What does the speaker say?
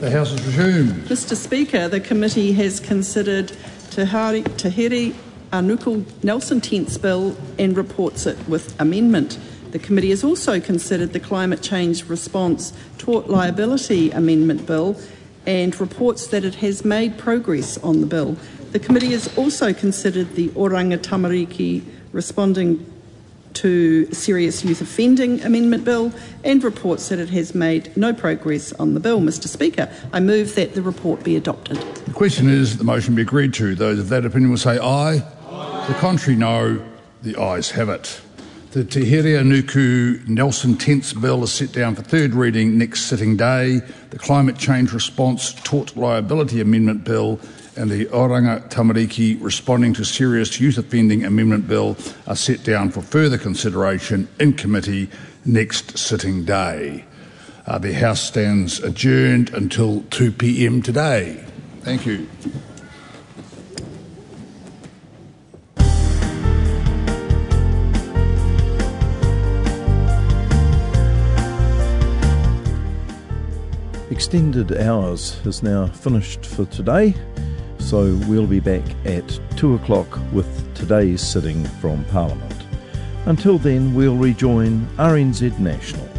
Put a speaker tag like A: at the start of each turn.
A: The House is resumed.
B: Mr Speaker, the committee has considered Te Here Anūku Nelson Tent's bill and reports it with amendment. The committee has also considered the Climate Change Response Tort Liability Amendment Bill and reports that it has made progress on the bill. The committee has also considered the Oranga Tamariki Responding to Serious Youth Offending Amendment Bill and reports that it has made no progress on the bill. Mr Speaker, I move that the report be adopted.
A: The question is that the motion be agreed to. Those of that opinion will say aye. Aye. The contrary, no. The ayes have it. The Te Here Anūku Nelson Tent's bill is set down for third reading next sitting day. The Climate Change Response Tort Liability Amendment Bill and the Oranga Tamariki Responding to Serious Youth Offending Amendment Bill are set down for further consideration in committee next sitting day. The House stands adjourned until 2 p.m. today. Thank you.
C: Extended Hours is now finished for today, so we'll be back at 2 o'clock with today's sitting from Parliament. Until then, we'll rejoin RNZ National.